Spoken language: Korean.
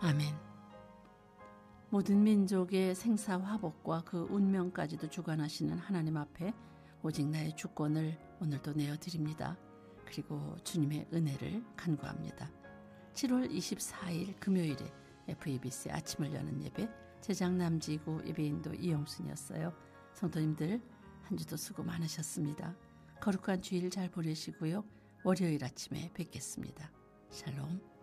아멘. 모든 민족의 생사화복과 그 운명까지도 주관하시는 하나님 앞에 오직 나의 주권을 오늘도 내어드립니다. 그리고 주님의 은혜를 간구합니다. 7월 24일 금요일에 FEBC 아침을 여는 예배 제작 남지구 예배인도 이영순이었어요. 성도님들 한 주도 수고 많으셨습니다. 거룩한 주일 잘 보내시고요. 월요일 아침에 뵙겠습니다. 샬롬.